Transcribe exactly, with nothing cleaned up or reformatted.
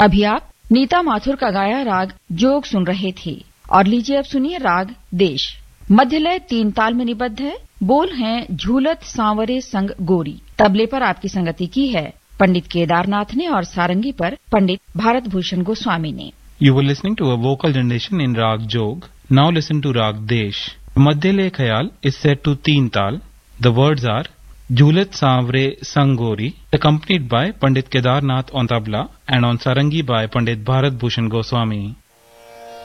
अभी आप नीता माथुर का गाया राग जोग सुन रहे थे। और लीजिए अब सुनिए राग देश। मध्यलय तीन ताल में निबद्ध है। बोल हैं झूलत सांवरे संग गोरी। तबले पर आपकी संगति की है पंडित केदारनाथ ने और सारंगी पर पंडित भारत भूषण गोस्वामी ने। You were listening to a vocal generation in Rag Jog. Now listen to Rag Desh. Madhyalaya Khayal is set to Teen Tal. The words are Jhulat Savre Sangori, accompanied by Pandit Kedarnath on tabla and on sarangi by Pandit Bharat Bhushan Goswami.